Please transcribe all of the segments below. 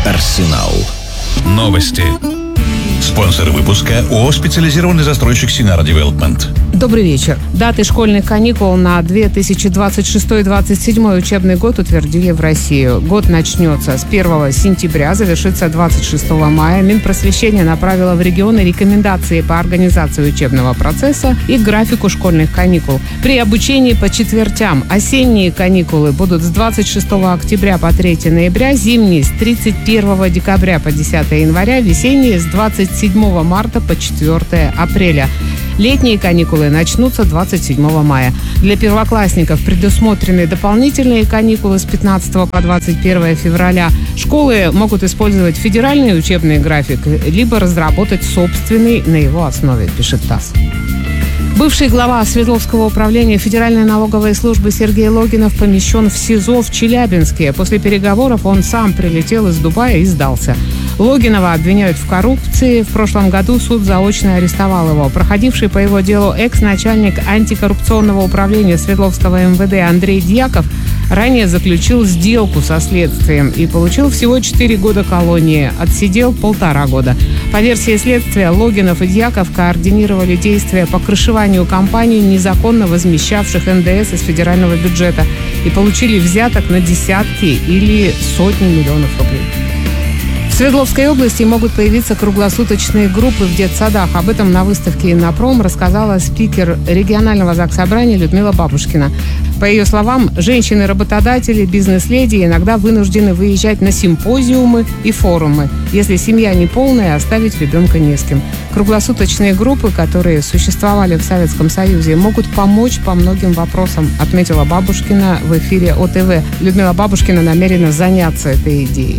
Арсенал. Новости. Спонсор выпуска ООО «Специализированный застройщик Синара Девелопмент». Добрый вечер. Даты школьных каникул на 2026-2027 учебный год утвердили в России. Год начнется с 1 сентября, завершится 26 мая. Минпросвещение направило в регионы рекомендации по организации учебного процесса и графику школьных каникул. При обучении по четвертям осенние каникулы будут с 26 октября по 3 ноября, зимние с 31 декабря по 10 января, весенние с 27 марта по 4 апреля. Летние каникулы начнутся 27 мая. Для первоклассников предусмотрены дополнительные каникулы с 15 по 21 февраля. Школы могут использовать федеральный учебный график, либо разработать собственный на его основе, пишет ТАСС. Бывший глава Свердловского управления Федеральной налоговой службы Сергей Логинов помещен в СИЗО в Челябинске. После переговоров он сам прилетел из Дубая и сдался. Логинова обвиняют в коррупции. В прошлом году суд заочно арестовал его. Проходивший по его делу экс-начальник антикоррупционного управления Свердловского МВД Андрей Дьяков ранее заключил сделку со следствием и получил всего 4 года колонии. Отсидел 1,5 года. По версии следствия, Логинов и Дьяков координировали действия по крышеванию компаний, незаконно возмещавших НДС из федерального бюджета, и получили взяток на десятки или сотни миллионов рублей. В Свердловской области могут появиться круглосуточные группы в детсадах. Об этом на выставке «Иннопром» рассказала спикер регионального заксобрания Людмила Бабушкина. По ее словам, женщины-работодатели, бизнес-леди иногда вынуждены выезжать на симпозиумы и форумы. Если семья неполная, оставить ребенка не с кем. Круглосуточные группы, которые существовали в Советском Союзе, могут помочь по многим вопросам, отметила Бабушкина в эфире ОТВ. Людмила Бабушкина намерена заняться этой идеей.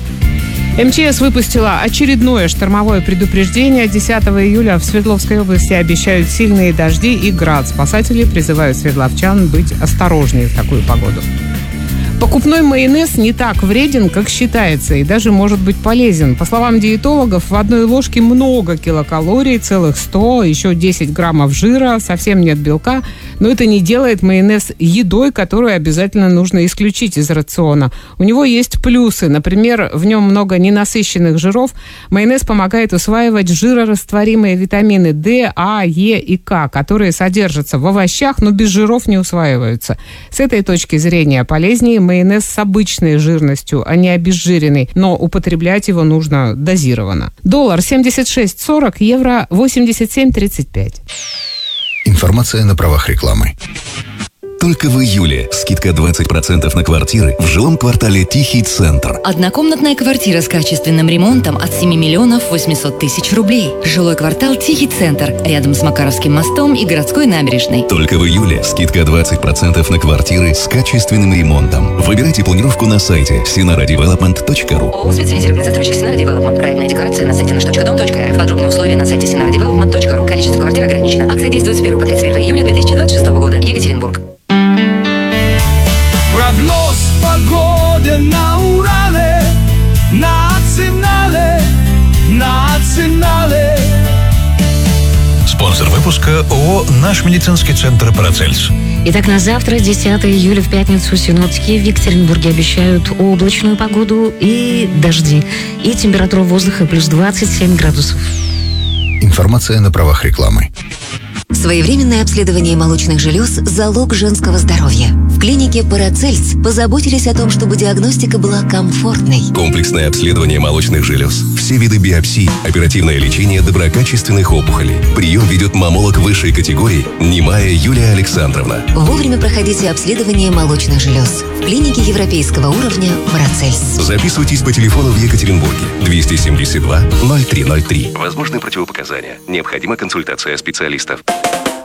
МЧС выпустила очередное штормовое предупреждение. 10 июля в Свердловской области обещают сильные дожди и град. Спасатели призывают свердловчан быть осторожнее в такую погоду. Покупной майонез не так вреден, как считается, и даже может быть полезен. По словам диетологов, в одной ложке много килокалорий, целых 100, еще 10 граммов жира, совсем нет белка. Но это не делает майонез едой, которую обязательно нужно исключить из рациона. У него есть плюсы. Например, в нем много ненасыщенных жиров. Майонез помогает усваивать жирорастворимые витамины D, А, Е и К, которые содержатся в овощах, но без жиров не усваиваются. С этой точки зрения полезнее майонез с обычной жирностью, а не обезжиренный, но употреблять его нужно дозированно. Доллар 76.40, евро 87.35. Информация на правах рекламы. Только в июле скидка 20% на квартиры в жилом квартале «Тихий центр». Однокомнатная квартира с качественным ремонтом от 7 миллионов 800 тысяч рублей. Жилой квартал «Тихий центр» рядом с Макаровским мостом и городской набережной. Только в июле скидка 20% на квартиры с качественным ремонтом. Выбирайте планировку на сайте sinaradevelopment.ru. ООО «Специализированный застройщик Sinara Development». Проектная декорация на сайте nаш.дом.рф. Подробные условия на сайте sinaradevelopment.ru. Количество квартир ограничено. Акция действует с 1 по 31 июля 2026 года. Екатеринбург. Прогноз погоды на Урале, национале. Спонсор выпуска ООО «Наш медицинский центр Парацельс». Итак, на завтра, 10 июля, в пятницу, синоптики в Екатеринбурге обещают облачную погоду и дожди. И температура воздуха плюс 27 градусов. Информация на правах рекламы. Своевременное обследование молочных желез – залог женского здоровья. В клинике «Парацельс» позаботились о том, чтобы диагностика была комфортной. Комплексное обследование молочных желез, все виды биопсий, оперативное лечение доброкачественных опухолей. Прием ведет маммолог высшей категории Немая Юлия Александровна. Вовремя проходите обследование молочных желез. В клинике европейского уровня «Парацельс». Записывайтесь по телефону в Екатеринбурге 272 0303. Возможны противопоказания. Необходима консультация специалистов.